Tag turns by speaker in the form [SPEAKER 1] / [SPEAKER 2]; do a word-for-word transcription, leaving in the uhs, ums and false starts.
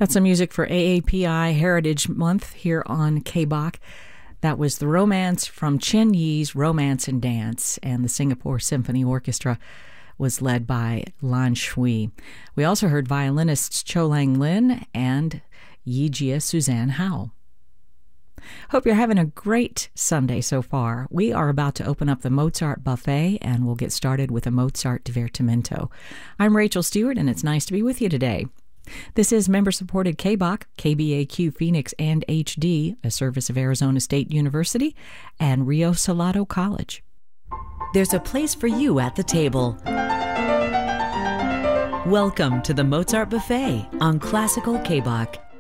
[SPEAKER 1] That's some music for A A P I Heritage Month here on K B O C. That was The Romance from Chen Yi's Romance and Dance, and the Singapore Symphony Orchestra was led by Lan Shui. We also heard violinists Cho Lang Lin and Yijia Suzanne Hao. Hope you're having a great Sunday so far. We are about to open up the Mozart Buffet, and we'll get started with a Mozart Divertimento. I'm Rachel Stewart, and it's nice to be with you today. This is member-supported K B O C, K B A Q Phoenix and H D, a service of Arizona State University and Rio Salado College.
[SPEAKER 2] There's a place for you at the table. Welcome to the Mozart Buffet on Classical K B O C.